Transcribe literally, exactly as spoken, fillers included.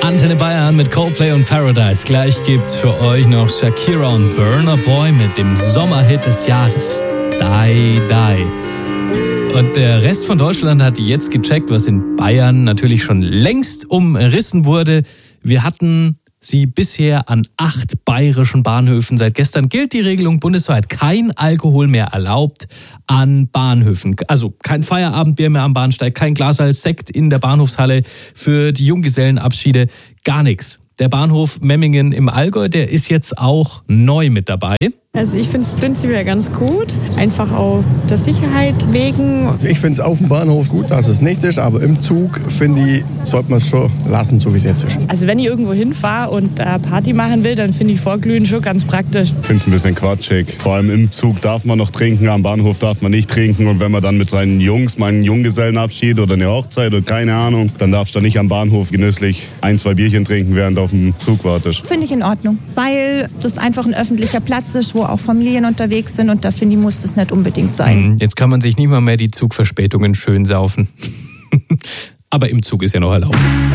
Antenne Bayern mit Coldplay und Paradise. Gleich gibt's für euch noch Shakira und Burna Boy mit dem Sommerhit des Jahres. Die, die. Und der Rest von Deutschland hat jetzt gecheckt, was in Bayern natürlich schon längst umrissen wurde. Wir hatten sie bisher an acht bayerischen Bahnhöfen. Seit gestern gilt die Regelung bundesweit: kein Alkohol mehr erlaubt an Bahnhöfen. Also kein Feierabendbier mehr am Bahnsteig, kein Glas Sekt in der Bahnhofshalle für die Junggesellenabschiede, gar nichts. Der Bahnhof Memmingen im Allgäu, der ist jetzt auch neu mit dabei. Also ich finde es prinzipiell ganz gut, einfach auf der Sicherheit wegen. Also ich finde es auf dem Bahnhof gut, dass es nicht ist, aber im Zug, finde ich, sollte man es schon lassen, so wie es jetzt ist. Also wenn ich irgendwo hinfahre und äh, Party machen will, dann finde ich Vorglühen schon ganz praktisch. Ich finde es ein bisschen quatschig. Vor allem im Zug darf man noch trinken, am Bahnhof darf man nicht trinken. Und wenn man dann mit seinen Jungs mal einen Junggesellenabschied oder eine Hochzeit oder keine Ahnung, dann darfst du nicht am Bahnhof genüsslich ein, zwei Bierchen trinken, während du auf dem Zug wartest. Finde ich in Ordnung, weil das einfach ein öffentlicher Platz ist, wo auch Familien unterwegs sind, und da finde ich, muss das nicht unbedingt sein. Jetzt kann man sich nicht mal mehr die Zugverspätungen schön saufen. Aber im Zug ist ja noch erlaubt.